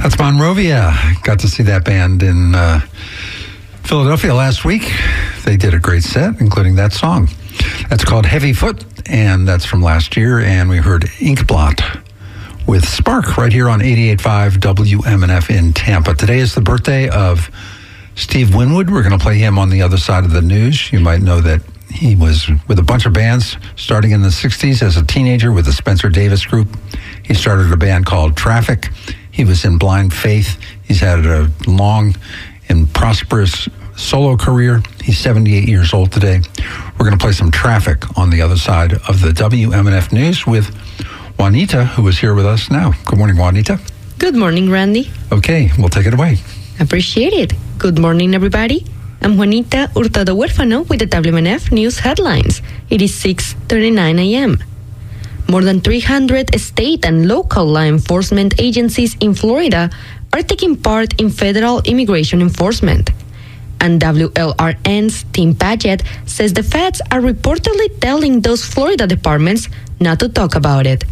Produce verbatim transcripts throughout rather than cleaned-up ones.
That's Monrovia. Got to see that band in uh, Philadelphia last week. They did a great set, including that song. That's called Heavy Foot, and that's from last year. And we heard Inkblot with Spark right here on eighty-eight point five W M N F in Tampa. Today is the birthday of Steve Winwood. We're going to play him on the other side of the news. You might know that he was with a bunch of bands starting in the sixties as a teenager with the Spencer Davis Group. He started a band called Traffic. He was in Blind Faith. He's had a long and prosperous solo career. He's seventy-eight years old today. We're going to play some Traffic on the other side of the W M N F News with Juanita, who is here with us now. Good morning, Juanita. Good morning, Randy. Okay, we'll take it away. Appreciate it. Good morning, everybody. I'm Juanita Hurtado Huérfano with the W M N F News headlines. It is six thirty-nine a.m. More than three hundred state and local law enforcement agencies in Florida are taking part in federal immigration enforcement. And W L R N's Tim Paget says the feds are reportedly telling those Florida departments not to talk about it.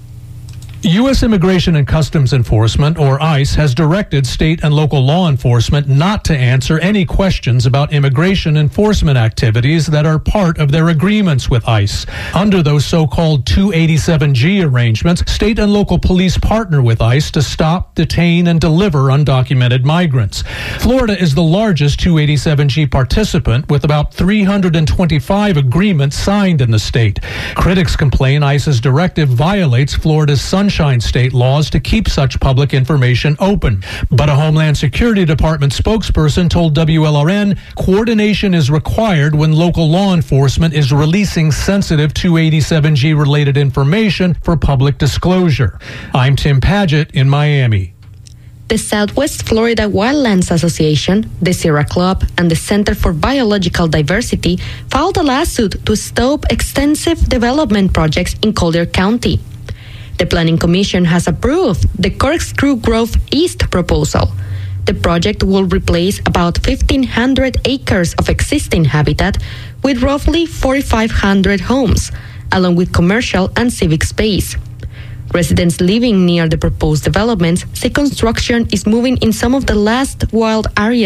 U S Immigration and Customs Enforcement, or ICE, has directed state and local law enforcement not to answer any questions about immigration enforcement activities that are part of their agreements with ICE. Under those so-called two eighty-seven G arrangements, state and local police partner with ICE to stop, detain, and deliver undocumented migrants. Florida is the largest two eighty-seven G participant, with about three hundred twenty-five agreements signed in the state. Critics complain ICE's directive violates Florida's Sunshine State laws to keep such public information open. But a Homeland Security Department spokesperson told W L R N coordination is required when local law enforcement is releasing sensitive two eighty-seven G related information for public disclosure. I'm Tim Paget in Miami. The Southwest Florida Wildlands Association, the Sierra Club, and the Center for Biological Diversity filed a lawsuit to stop extensive development projects in Collier County. The Planning Commission has approved the Corkscrew Grove East proposal. The project will replace about fifteen hundred acres of existing habitat with roughly forty-five hundred homes, along with commercial and civic space. Residents living near the proposed developments say construction is moving in some of the last wild areas